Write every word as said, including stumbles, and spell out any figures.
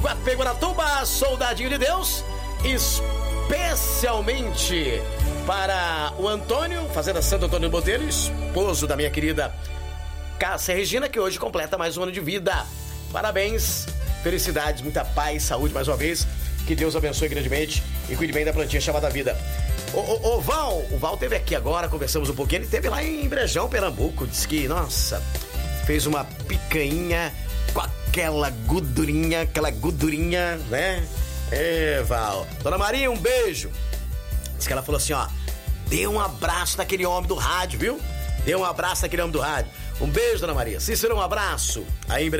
Guarapeguaratuba, soldadinho de Deus, especialmente para o Antônio, Fazenda Santo Antônio Botelho, esposo da minha querida Cássia Regina, que hoje completa mais um ano de vida. Parabéns, felicidades, muita paz, saúde mais uma vez. Que Deus abençoe grandemente e cuide bem da plantinha chamada vida. Ô, ô, ô Val, o Val esteve aqui agora, conversamos um pouquinho. Ele esteve lá em Brejão, Pernambuco. Disse que, nossa, fez uma picanha com aquela gordurinha, aquela gordurinha, né? É, Val. Dona Maria, um beijo. Diz que ela falou assim, ó, dê um abraço naquele homem do rádio, viu? Dê um abraço naquele homem do rádio. Um beijo, Dona Maria. Cícero, um abraço. Aí em